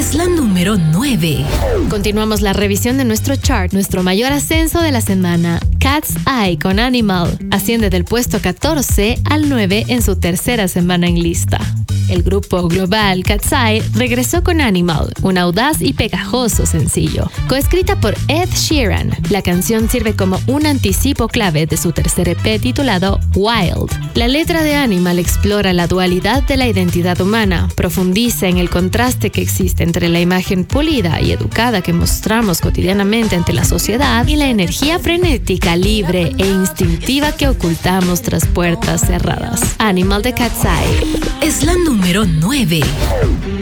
es la número 9. Continuamos la revisión de nuestro chart, nuestro mayor ascenso de la semana. Cat's Eye con Animal asciende del puesto 14 al 9 en su tercera semana en lista. El grupo global Cat's Eye regresó con Animal, un audaz y pegajoso sencillo. Coescrita por Ed Sheeran, la canción sirve como un anticipo clave de su tercer EP titulado Wild. La letra de Animal explora la dualidad de la identidad humana, profundiza en el contraste que existe entre la imagen pulida y educada que mostramos cotidianamente ante la sociedad y la energía frenética, libre e instintiva que ocultamos tras puertas cerradas. Animal de Cat's Eye es la número 9.